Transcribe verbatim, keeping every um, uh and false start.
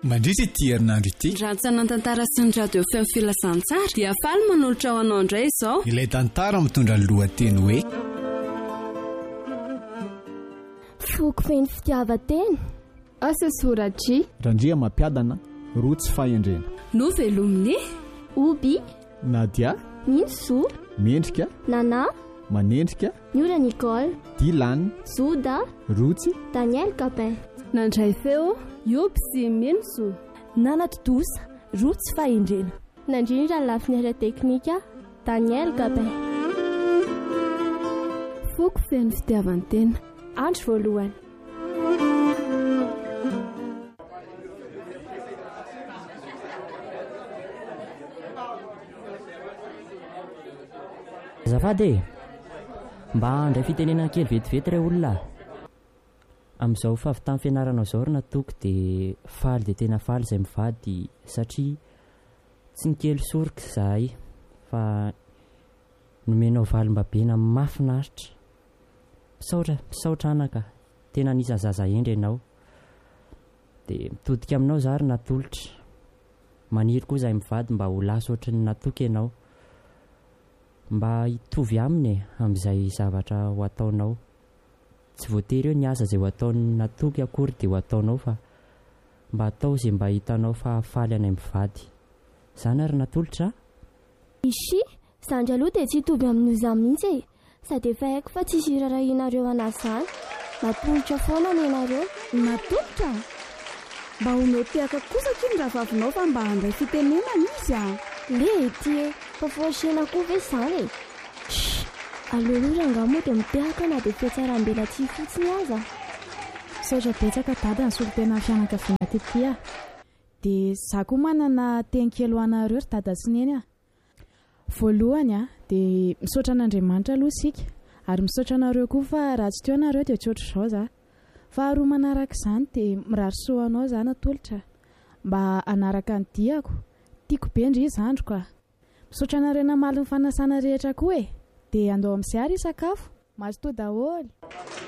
mandrisy ity herinandro ity ratsana tantara sy ny radio feo filasantsara dia faly manolotra ho anao indray izao. ilay tantara mitondra ny lohateny hoe foko feny fitiavan-teny asa soratry randria mampiadana rotsy fahendrena no velominy oby nadia minso mendrika nana manendrika niora Nicole dilany zoda rotsy Daniel Capin nandray feo ioby sy minso nanatodosa rotsy fahendrena nandrindra lafiny ara teknika Daniel Capin foko feny fitiavan-tena andro voalohany. Zafady mba andray fitenenana kely vetivety ray olona amin'izao fa avy tamin'ny fianarana izao ry natoko dia faly dia tena faly izay mivady satria tsy ny kely soroka izahay fa nomenao valim-babena mahafinaritra misaotra misaotra anaka tena anisan'ny zaza endry ianao dia mitodika aminao izaho ry natolotra maniry koa izahay mivady mba ho lasa ohatry ny natoka ianao mba hitovy aminy amin'izay zavatra ho ataonao tsy voatery eo ny asa izay ho ataony natoky akory dia ho ataonao fa mba atao izay mba hitanao fa faly anay mivady izany ary natolotra Ishi zandry aloha dia tsy hitovy amin'io izany mihitsy e sady efa haiko fa tsisy rarahinareo an'izany natolotra foana ny ianareo natolotra mba hometiaka kosa kiny raha vavinao fa mba handray fitenenana izy a le ety e fa foasena koa ve izany e aleoloha angamo dia mitehaka na dia fiatsarambela tsy fotsiny aza saotra betsaka dada ny solotena fianakaviana tetya dia za koa manana tenkelo anareo ry dada sy neny a voalohany a dia misaotra an'Andriamanitra aloha isika ary misaotra anareo koa fa raha tsy teo anareo dia tsy ohatr' izao za fa aroa manaraka izany dia mirary soanao za natolotra mba anaraka ny diako tiako be ndry izy andro ka misaotra anareo namaly ny fanasana rehetra koa e dia andao amin'izay ary sakafo mazotoa daholo.